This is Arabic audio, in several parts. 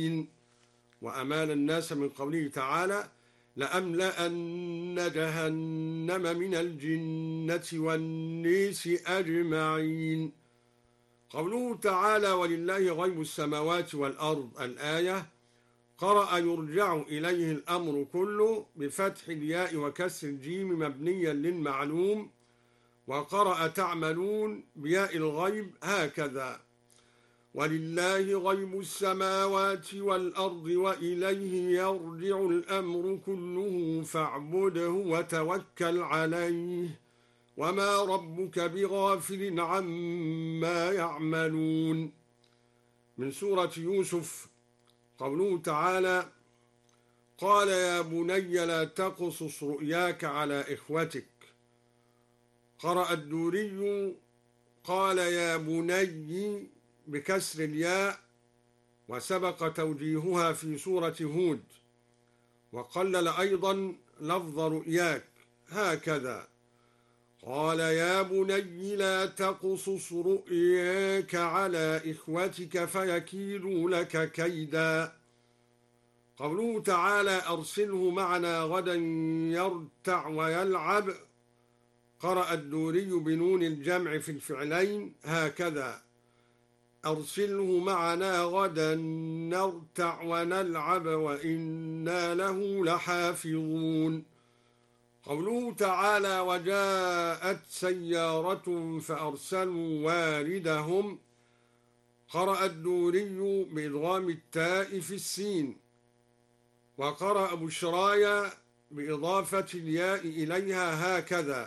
وأمال الناس من قوله تعالى لأملأن جهنم من الجنة والناس أجمعين. قوله تعالى ولله غيب السماوات والأرض الآية قرأ يرجع إليه الأمر كله بفتح الياء وكسر الجيم مبنيا للمعلوم، وقرأ تعملون بياء الغيب هكذا ولله غيب السماوات والأرض وإليه يرجع الأمر كله فاعبده وتوكل عليه وما ربك بغافل عما يعملون. من سورة يوسف قوله تعالى قال يا بني لا تقصص رؤياك على إخوتك. قرأ الدوري قال يا بني بكسر الياء وسبق توجيهها في سورة هود، وقلل أيضا لفظ رؤياك هكذا قال يا بني لا تقصص رؤياك على إخوتك فيكيدوا لك كيدا. قوله تعالى أرسله معنا غدا يرتع ويلعب. قرأ الدوري بنون الجمع في الفعلين هكذا أرسله معنا غدا نرتع ونلعب وإنا له لحافظون. قوله تعالى وجاءت سيارة فأرسلوا واردهم. قرأ الدوري بإدغام التاء في السين، وقرأ بشرايا بإضافة الياء إليها هكذا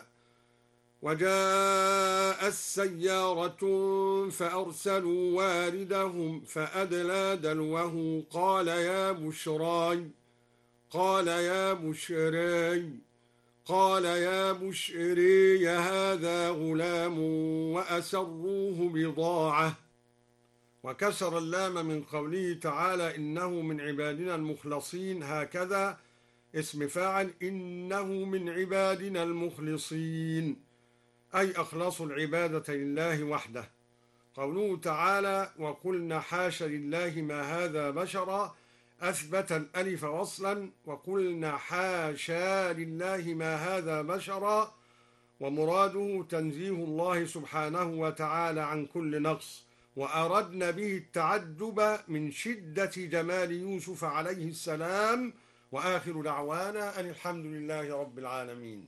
وجاء السيارة فأرسلوا واردهم فأدلى دلوه قال يا بشراي قال يا بشري قال يا بشري هذا غلام وأسروه بضاعة. وكسر اللام من قوله تعالى إنه من عبادنا المخلصين هكذا اسم فاعل إنه من عبادنا المخلصين أي أخلصوا العبادة لله وحده. قوله تعالى وقلنا حاش لله ما هذا بشرا أثبت الألف وصلا وقلنا حاشا لله ما هذا بشرا، ومراده تنزيه الله سبحانه وتعالى عن كل نقص، وأردنا به التعجب من شدة جمال يوسف عليه السلام. وآخر دعوانا أن الحمد لله رب العالمين.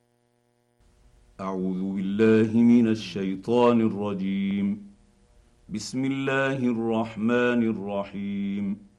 أعوذ بالله من الشيطان الرجيم. بسم الله الرحمن الرحيم.